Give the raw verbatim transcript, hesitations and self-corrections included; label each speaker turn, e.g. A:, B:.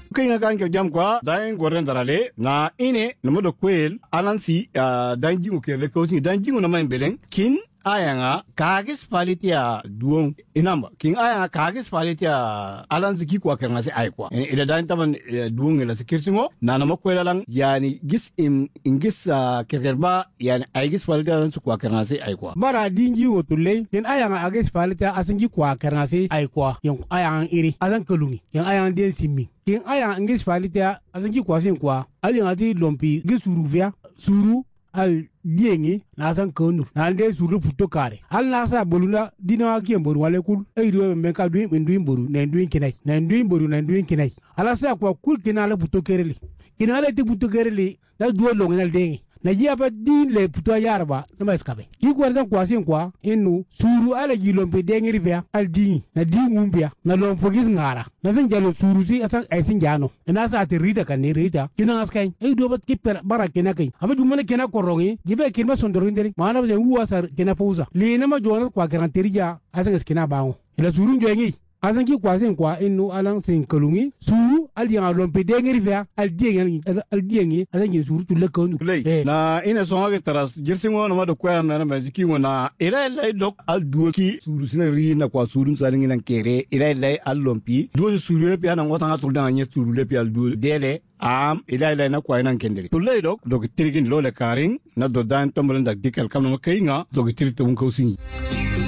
A: Kinga kan ke jam kwa dain goren darale na ine no do kwel alansi danji mu ke le ko si danji mu na man beleng kin ayanga kagis palitia duong inamba king ayanga kagis palitia alansi ki kwa kan ngase ay kwa ila dain taban duong ila sekirsingo na na makwela lang yani gis im ingis kergerba yani ay gis palitia alansi kwa kan ngase ay kwa
B: bara dinji wotulle kin ayanga agis palitia asangi kwa kan ngase ay kwa yung ayanga iri asan kalungi yung ayanga den simmi kin ayanga ingis palitia asangi kwa sin kwa ali ngati lompi gisuru via suru al diengi na san konu na nde suru puto kare al na sa boluna dina ki mboru wale kul e do men ka duin men duin boru na duin kinai na duin boru na duin kinai ala sa kwa kul kinala puto kereli kinala ti puto kereli da duo lo ngal dengi na ji apa din le puto yarba na ma skabe ki ko dan kwa sin kwa inu suru ala ji lompe dengi rivia al di na di ngumbia na lom fogis ngara na san jalo suru si asan ay sin jano na sa te rida kan ne rida kina askai e do bat kiper bara kina kai aba du mana kina korongi jibe kirma sondoro ndeli mana be uwa sar kina pauza le na ma jona kwa garanterija asan skina bawo ila suru njengi asan ki kwa sin kwa inu alan sin kalungi suru al yang lompe dengi rivia al diengi al diengi asan ki suru tulle konu
A: na ina so ha taras jirsingo na ma do kwa na ma jiki wona ila ila dok al duoki suru sina ri na kwa suru salingi nan kere ila ila al lompi do suru le piana ngota ngatul dan nye suru le pial du dele am ila ila na kwa nan kenderi tulle dok dok tirigin lole karing na do dan tombolen dak dikal kam na kayinga dok tirite mun ko sinyi